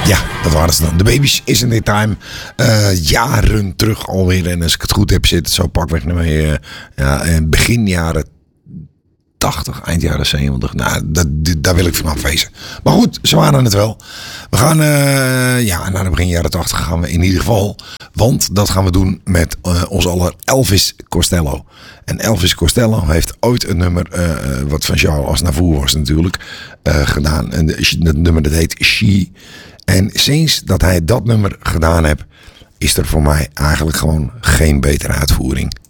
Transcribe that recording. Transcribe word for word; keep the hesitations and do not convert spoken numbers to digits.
Ja, dat waren ze dan. De Baby's, Isn't It Time. Uh, jaren terug alweer. En als ik het goed heb, zit het zo pakweg naar mij. Uh, ja, begin jaren tachtig, eind jaren zeventig. Nou, dat, daar wil ik vanaf wezen. Maar goed, ze waren het wel. We gaan, uh, ja, naar de begin jaren tachtig gaan we in ieder geval. Want dat gaan we doen met uh, ons aller Elvis Costello. En Elvis Costello heeft ooit een nummer, uh, wat van Charles Aznavour was natuurlijk, uh, gedaan. En het nummer dat heet She. En sinds dat hij dat nummer gedaan heeft, is er voor mij eigenlijk gewoon geen betere uitvoering